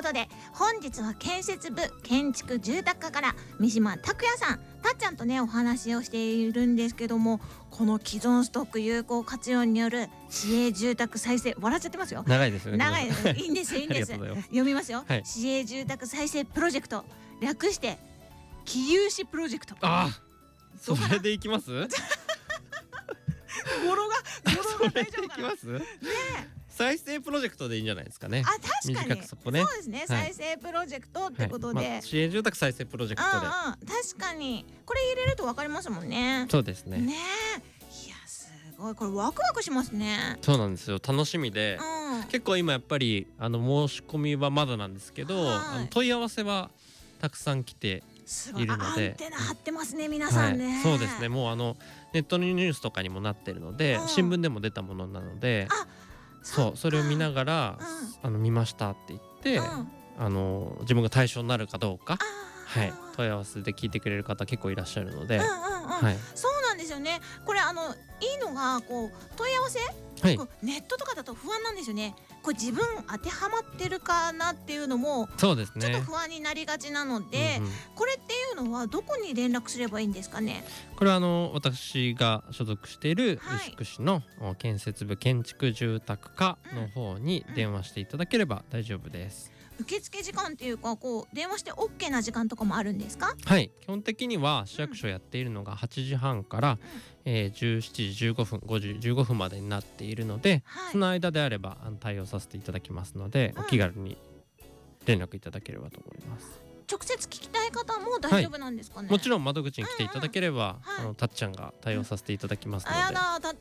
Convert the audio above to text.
ことで本日は建設部建築住宅課から三島拓也さん、たっちゃんとねお話をしているんですけども、この既存ストック有効活用による市営住宅再生、笑っちゃってますよ、 長いですよね。 長いですいいんですいいんです読みますよ、 はい、 市営住宅再生プロジェクト、略して起有市プロジェクト。 あ、それでいきます語呂が大丈夫かな。ねえ、 再生プロジェクトでいいんじゃないですかね。 あ、確かに短くそこね。 そうですね、再生プロジェクトってことで、 市営住宅再生プロジェクトで、 確かにこれ入れると分かりますもんね。 そうですね。 ねえ、いやすごい、これワクワクしますね。 そうなんですよ、楽しみで、結構今やっぱり申し込みはまだなんですけど、問い合わせはたくさん来ているので、 アンテナ張ってますね皆さんね。 そうですね、もうネットのニュースとかにもなってるので、新聞でも出たものなので、そう、それを見ながら、見ましたって言って、自分が対象になるかどうか、はい、問い合わせで聞いてくれる方結構いらっしゃるので、 そうなんですよね。これいいのがこう問い合わせ、こうネットとかだと不安なんですよね。これ自分当てはまってるかなっていうのもそうですね、 ちょっと不安になりがちなので、これっていうのはどこに連絡すればいいんですかね。 これは私が所属している牛久市の建設部建築住宅課の方に電話していただければ大丈夫です。 受付時間っていうか、こう電話して OK な時間とかもあるんですか。 はい、基本的には市役所やっているのが8時半から、17時15分5時15分までになっているので、その間であれば対応させていただきますので、お気軽に連絡いただければと思います。 直接聞きたい方も大丈夫なんですかね。 もちろん窓口に来ていただければ、たっちゃんが対応させていただきますので。 やだ、たっ